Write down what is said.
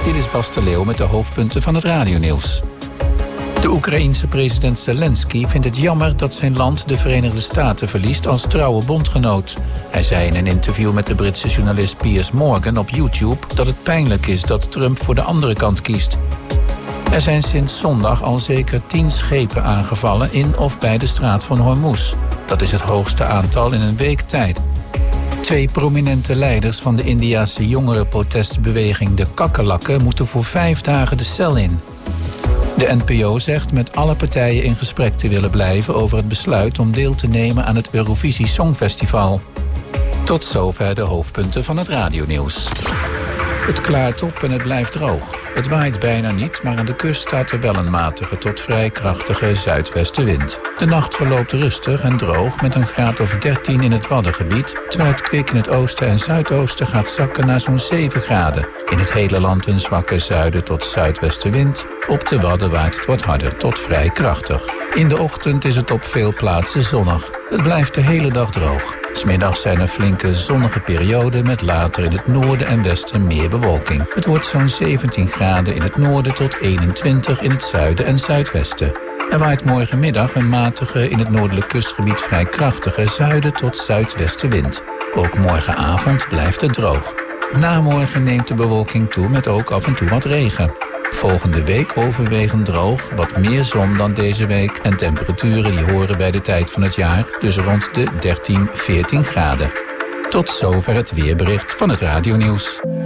Dit is Bas de Leeuw met de hoofdpunten van het radionieuws. De Oekraïense president Zelensky vindt het jammer dat zijn land de Verenigde Staten verliest als trouwe bondgenoot. Hij zei in een interview met de Britse journalist Piers Morgan op YouTube dat het pijnlijk is dat Trump voor de andere kant kiest. Er zijn sinds zondag al zeker 10 schepen aangevallen in of bij de straat van Hormuz. Dat is het hoogste aantal in een week tijd. 2 prominente leiders van de Indiase jongerenprotestbeweging de Kakkerlakken moeten voor 5 dagen de cel in. De NPO zegt met alle partijen in gesprek te willen blijven over het besluit om deel te nemen aan het Eurovisie Songfestival. Tot zover de hoofdpunten van het radionieuws. Het klaart op en het blijft droog. Het waait bijna niet, maar aan de kust staat er wel een matige tot vrij krachtige zuidwestenwind. De nacht verloopt rustig en droog met een graad of 13 in het Waddengebied, terwijl het kwik in het oosten en zuidoosten gaat zakken naar zo'n 7 graden. In het hele land een zwakke zuiden tot zuidwestenwind. Op de Wadden waait het wat harder tot vrij krachtig. In de ochtend is het op veel plaatsen zonnig. Het blijft de hele dag droog. 's Middags zijn er flinke zonnige perioden met later in het noorden en westen meer bewolking. Het wordt zo'n 17 graden in het noorden tot 21 in het zuiden en zuidwesten. Er waait morgenmiddag een matige in het noordelijk kustgebied vrij krachtige zuiden tot zuidwestenwind. Ook morgenavond blijft het droog. Na morgen neemt de bewolking toe met ook af en toe wat regen. Volgende week overwegend droog, wat meer zon dan deze week en temperaturen die horen bij de tijd van het jaar, dus rond de 13-14 graden. Tot zover het weerbericht van het radionieuws.